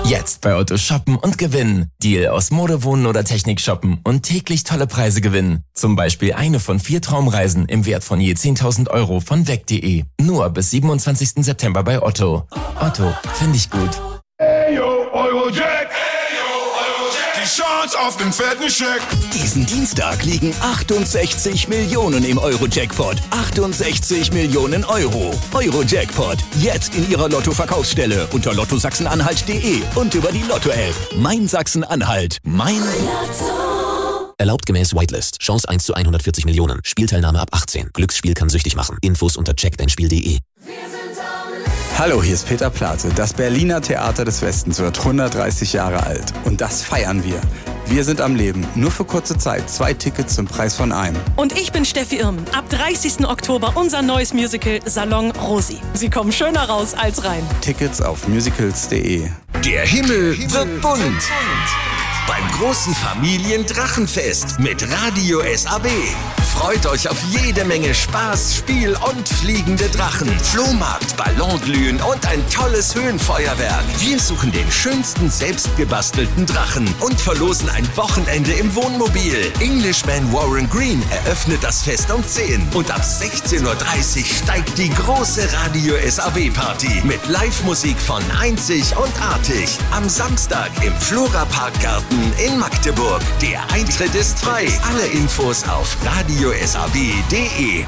Jetzt bei Otto shoppen und gewinnen. Deal aus Mode, Wohnen oder Technik shoppen und täglich tolle Preise gewinnen. Zum Beispiel eine von 4 Traumreisen im Wert von je 10.000 Euro von weg.de. Nur bis 27. September bei Otto. Otto, finde ich gut. Hey yo, Eurojack! Die Chance auf den fetten Scheck! Diesen Dienstag liegen 68 Millionen im Euro-Jackpot. 68 Millionen Euro. Euro-Jackpot. Jetzt in Ihrer Lotto-Verkaufsstelle unter lottosachsen-anhalt.de und über die Lotto-App. Mein Sachsen-Anhalt. Mein Lotto. Erlaubt gemäß Whitelist. Chance 1 zu 140 Millionen. Spielteilnahme ab 18. Glücksspiel kann süchtig machen. Infos unter checkdeinspiel.de. Hallo, hier ist Peter Plate. Das Berliner Theater des Westens wird 130 Jahre alt. Und das feiern wir. Wir sind am Leben. Nur für kurze Zeit. 2 Tickets zum Preis von einem. Und ich bin Steffi Irmen. Ab 30. Oktober unser neues Musical Salon Rosi. Sie kommen schöner raus als rein. Tickets auf musicals.de. Der Himmel wird bunt. Beim großen Familiendrachenfest mit Radio SAW. Freut euch auf jede Menge Spaß, Spiel und fliegende Drachen, Flohmarkt, Ballonglühen und ein tolles Höhenfeuerwerk. Wir suchen den schönsten selbstgebastelten Drachen und verlosen ein Wochenende im Wohnmobil. Englishman Warren Green eröffnet das Fest um 10 und ab 16:30 Uhr steigt die große Radio SAW Party mit Live-Musik von Einzig und Artig. Am Samstag im Flora Parkgarten in Magdeburg. Der Eintritt ist frei. Alle Infos auf radiosaw.de.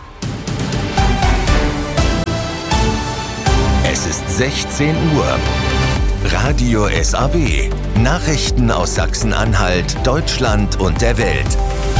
Es ist 16 Uhr. Radio SAW. Nachrichten aus Sachsen-Anhalt, Deutschland und der Welt.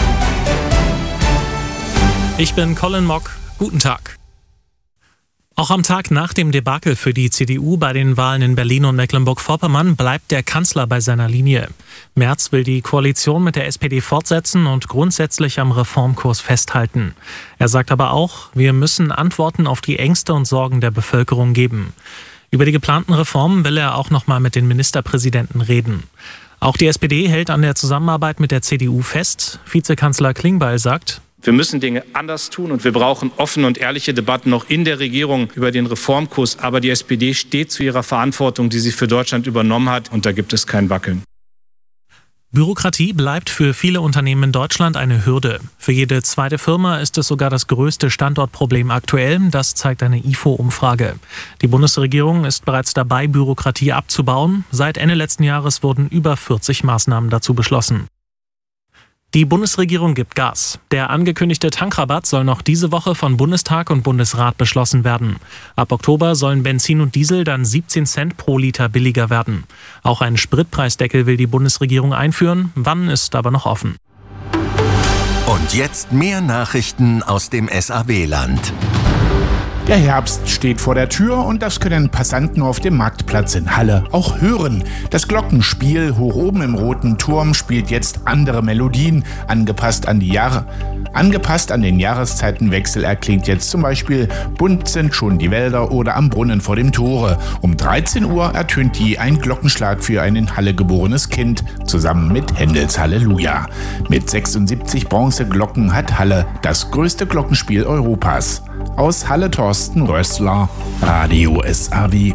Ich bin Colin Mock. Guten Tag. Auch am Tag nach dem Debakel für die CDU bei den Wahlen in Berlin und Mecklenburg-Vorpommern bleibt der Kanzler bei seiner Linie. Merz will die Koalition mit der SPD fortsetzen und grundsätzlich am Reformkurs festhalten. Er sagt aber auch, wir müssen Antworten auf die Ängste und Sorgen der Bevölkerung geben. Über die geplanten Reformen will er auch noch mal mit den Ministerpräsidenten reden. Auch die SPD hält an der Zusammenarbeit mit der CDU fest. Vizekanzler Klingbeil sagt: Wir müssen Dinge anders tun und wir brauchen offene und ehrliche Debatten noch in der Regierung über den Reformkurs. Aber die SPD steht zu ihrer Verantwortung, die sie für Deutschland übernommen hat, und da gibt es kein Wackeln. Bürokratie bleibt für viele Unternehmen in Deutschland eine Hürde. Für jede zweite Firma ist es sogar das größte Standortproblem aktuell. Das zeigt eine IFO-Umfrage. Die Bundesregierung ist bereits dabei, Bürokratie abzubauen. Seit Ende letzten Jahres wurden über 40 Maßnahmen dazu beschlossen. Die Bundesregierung gibt Gas. Der angekündigte Tankrabatt soll noch diese Woche von Bundestag und Bundesrat beschlossen werden. Ab Oktober sollen Benzin und Diesel dann 17 Cent pro Liter billiger werden. Auch einen Spritpreisdeckel will die Bundesregierung einführen. Wann ist aber noch offen. Und jetzt mehr Nachrichten aus dem SAW-Land. Der Herbst steht vor der Tür und das können Passanten auf dem Marktplatz in Halle auch hören. Das Glockenspiel hoch oben im Roten Turm spielt jetzt andere Melodien, angepasst an den Jahreszeitenwechsel erklingt jetzt zum Beispiel Bunt sind schon die Wälder oder Am Brunnen vor dem Tore. Um 13 Uhr ertönt je ein Glockenschlag für ein in Halle geborenes Kind, zusammen mit Händels Halleluja. Mit 76 Bronzeglocken hat Halle das größte Glockenspiel Europas. Aus Halle Thorsten Rössler, Radio SAW.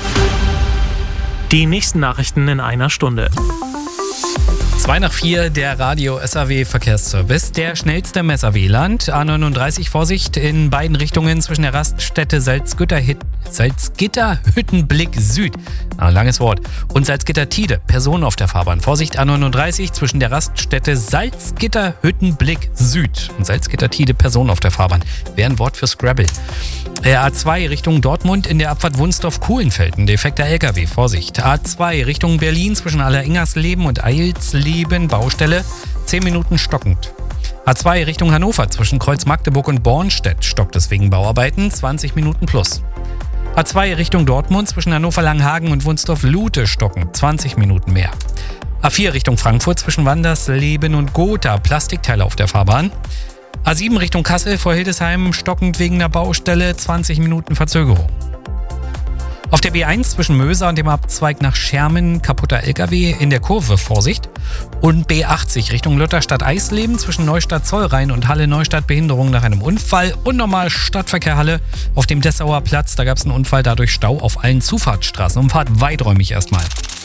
Die nächsten Nachrichten in einer Stunde. 2 nach 4, der Radio SAW Verkehrsservice. Der schnellste im SAW-Land. A39 Vorsicht in beiden Richtungen zwischen der Raststätte Salzgitter-Hüttenblick Süd. Langes Wort. Und Salzgitter-Tide. Personen auf der Fahrbahn. Vorsicht, A39 zwischen der Raststätte Salzgitter-Hüttenblick Süd. Und Salzgitter-Tide. Personen auf der Fahrbahn. Wäre ein Wort für Scrabble. A2 Richtung Dortmund in der Abfahrt Wunstorf-Kuhlenfeld. Ein defekter LKW. Vorsicht. A2 Richtung Berlin zwischen Alleringersleben und Eilsleben. Baustelle. 10 Minuten stockend. A2 Richtung Hannover zwischen Kreuz Magdeburg und Bornstedt. Stockt es wegen Bauarbeiten. 20 Minuten plus. A2 Richtung Dortmund zwischen Hannover-Langhagen und Wunstorf-Lute. Stocken. 20 Minuten mehr. A4 Richtung Frankfurt zwischen Wandersleben und Gotha. Plastikteile auf der Fahrbahn. A7 Richtung Kassel vor Hildesheim, stockend wegen der Baustelle, 20 Minuten Verzögerung. Auf der B1 zwischen Möser und dem Abzweig nach Schermen kaputter LKW in der Kurve, Vorsicht. Und B80 Richtung Lutherstadt-Eisleben zwischen Neustadt-Zollrhein und Halle-Neustadt Behinderung nach einem Unfall. Und normal Stadtverkehr Halle auf dem Dessauer Platz. Da gab es einen Unfall, dadurch Stau auf allen Zufahrtsstraßen. Umfahrt weiträumig erstmal.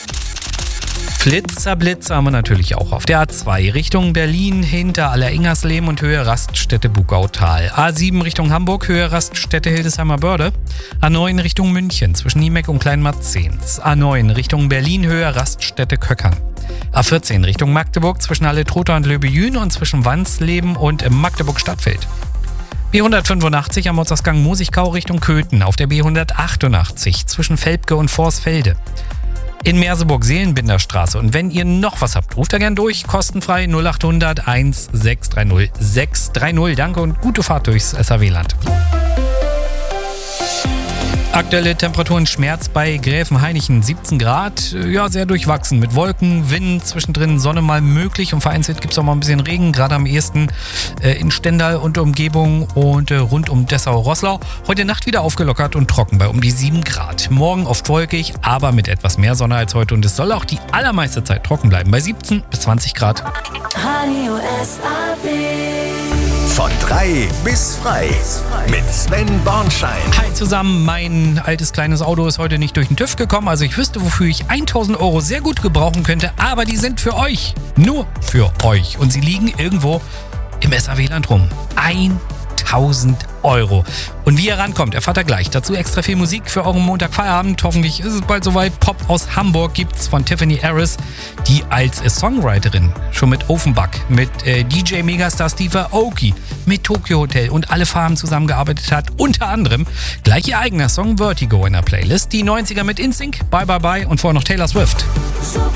Blitzer haben wir natürlich auch auf der A2 Richtung Berlin hinter Alleringersleben und Höhe Raststätte Bugautal. A7 Richtung Hamburg, Höhe Raststätte Hildesheimer Börde. A9 Richtung München zwischen Niemeck und Kleinmarzens. A9 Richtung Berlin, Höhe Raststätte Köckern. A14 Richtung Magdeburg zwischen Halle-Trotha und Löbejün und zwischen Wansleben und Magdeburg-Stadtfeld. B185 am Ortsausgang Mosigkau Richtung Köthen. Auf der B188 zwischen Velpke und Vorsfelde. In Merseburg-Seelenbinderstraße. Und wenn ihr noch was habt, ruft da gern durch. Kostenfrei 0800 1630 630. Danke und gute Fahrt durchs SAW-Land. Aktuelle Temperaturen Schmerz bei Gräfenhainichen 17 Grad. Ja, sehr durchwachsen mit Wolken, Wind, zwischendrin Sonne mal möglich und vereinzelt gibt es auch mal ein bisschen Regen, gerade am ehesten in Stendal und Umgebung und rund um Dessau-Roßlau. Heute Nacht wieder aufgelockert und trocken bei um die 7 Grad. Morgen oft wolkig, aber mit etwas mehr Sonne als heute und es soll auch die allermeiste Zeit trocken bleiben bei 17 bis 20 Grad. Radio SAW. Von 3 bis frei mit Sven Bornschein. Hi zusammen, mein altes kleines Auto ist heute nicht durch den TÜV gekommen, also ich wüsste, wofür ich 1.000 € sehr gut gebrauchen könnte, aber die sind für euch, nur für euch und sie liegen irgendwo im SAW-Land rum. 1.000 €. Und wie ihr rankommt, erfahrt ihr gleich. Dazu extra viel Musik für euren Montagfeierabend. Hoffentlich ist es bald soweit. Pop aus Hamburg gibt's von Tiffany Harris, die als Songwriterin schon mit Offenbach, mit DJ Megastar Steve Aoki, mit Tokyo Hotel und Alle Farben zusammengearbeitet hat. Unter anderem gleich ihr eigener Song Vertigo in der Playlist. Die 90er mit InSync, Bye Bye Bye und vorher noch Taylor Swift.